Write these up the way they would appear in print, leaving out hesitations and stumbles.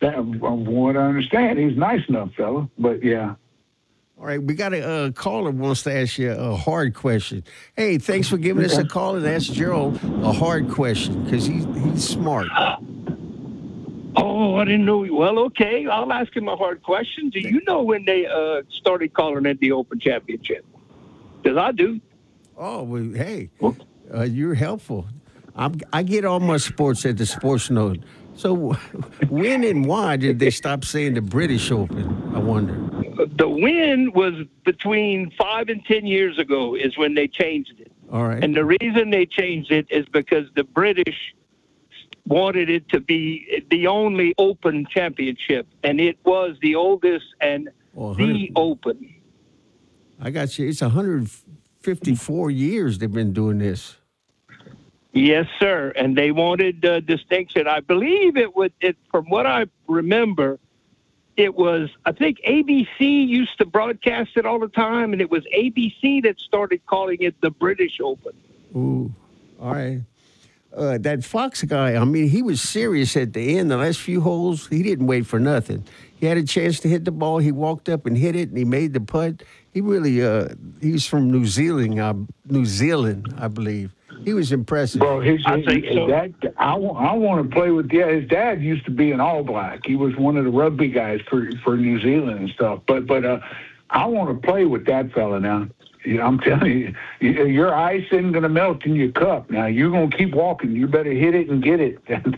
That, from what I understand, he's a nice enough fella. But yeah. All right, we got a caller wants to ask you a hard question. Hey, thanks for giving us a call and ask Gerald a hard question because he's smart. Oh, I didn't know. Well, okay, I'll ask him a hard question. Do you know when they started calling it the Open Championship? Because I do. Oh, well, hey, you're helpful. I get all my sports at the Sports Node. So when and why did they stop saying the British Open, I wonder? The win was between 5 and 10 years ago is when they changed it. All right. And the reason they changed it is because the British wanted it to be the only Open championship, and it was the oldest and the Open. I got you. It's 154 years they've been doing this. Yes, sir. And they wanted distinction. I believe from what I remember, it was, I think ABC used to broadcast it all the time, and it was ABC that started calling it the British Open. Ooh, all right. That Fox guy, I mean, he was serious at the end. The last few holes, he didn't wait for nothing. He had a chance to hit the ball. He walked up and hit it, and he made the putt. He really, he's from New Zealand, I believe. He was impressive. Well, I think so. I want to play with. Yeah, his dad used to be an All Black. He was one of the rugby guys for New Zealand and stuff. But I want to play with that fella now. I'm telling you, your ice isn't going to melt in your cup. Now you're going to keep walking. You better hit it and get it.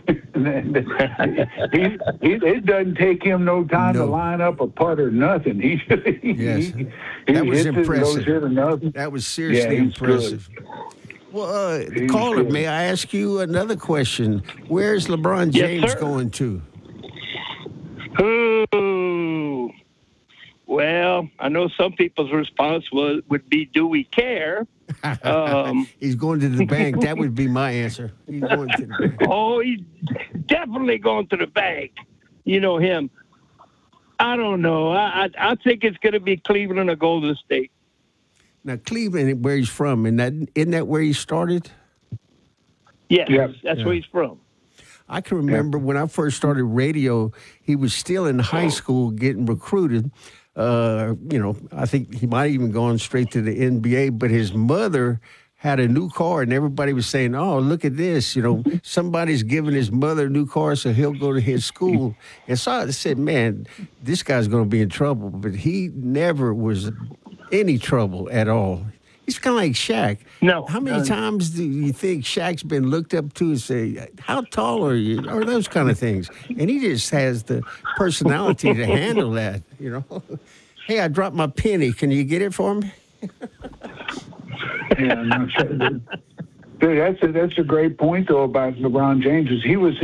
It doesn't take him no time to line up a putt or nothing. That was impressive. That was seriously impressive. Good. Well, caller, may I ask you another question? Where's LeBron James going to? Ooh. Well, I know some people's response would be, do we care? He's going to the bank. That would be my answer. He's going to the bank. Oh, he's definitely going to the bank. You know him. I don't know. I think it's going to be Cleveland or Golden State. Now, Cleveland, where he's from, isn't that where he started? Yes, that's where he's from. I can remember when I first started radio, he was still in high school getting recruited. I think he might have even gone straight to the NBA, but his mother had a new car, and everybody was saying, oh, look at this. Somebody's giving his mother a new car, so he'll go to his school. And so I said, man, this guy's going to be in trouble. But he never was any trouble at all. He's kind of like Shaq. No. How many times do you think Shaq's been looked up to and say, how tall are you? Or those kind of things. And he just has the personality to handle that, Hey, I dropped my penny. Can you get it for me? Yeah, no, dude, that's a great point though about LeBron James. He was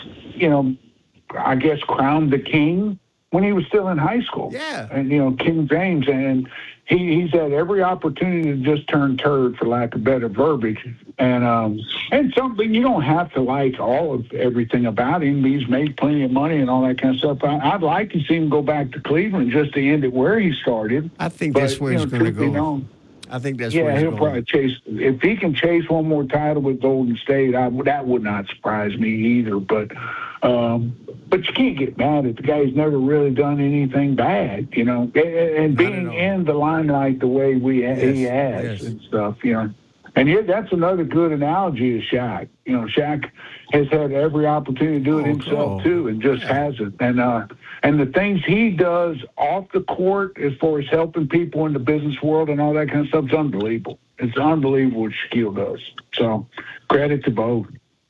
I guess crowned the king when he was still in high school. Yeah. And King James, and he's had every opportunity to just turn turd, for lack of better verbiage. And something, you don't have to like all of everything about him. He's made plenty of money and all that kind of stuff. I'd like to see him go back to Cleveland just to end it where he started. I think that's where he's going to go. I think that's where he's he'll probably chase. If he can chase one more title with Golden State, that would not surprise me either. But you can't get mad at the guy who's never really done anything bad, and being in the limelight the way he has and stuff, And that's another good analogy of Shaq. Shaq has had every opportunity to do it himself too, and just hasn't. And the things he does off the court, as far as helping people in the business world and all that kind of stuff, is unbelievable. It's unbelievable what Shaquille does. So, credit to both.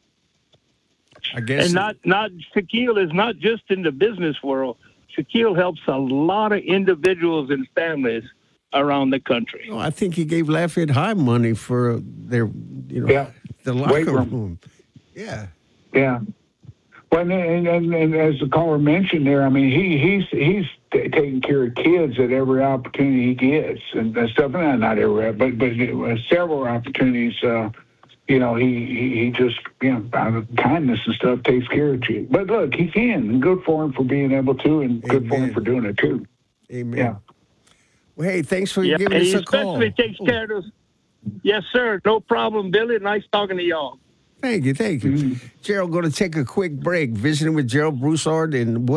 I guess. And not Shaquille is not just in the business world. Shaquille helps a lot of individuals and families around the country. I think he gave Lafayette High money for their, the locker room. Yeah. Yeah. Well, and as the caller mentioned there, I mean, he's taking care of kids at every opportunity he gets and stuff. Not every, but several opportunities. He just, out of kindness and stuff, takes care of you. But look, he can. And good for him for being able to, and good for him for doing it too. Amen. Yeah. Well, hey, thanks for giving us a call. He especially takes care of us. Yes, sir. No problem, Billy. Nice talking to y'all. Thank you. Mm-hmm. Gerald, going to take a quick break. Visiting with Gerald Broussard and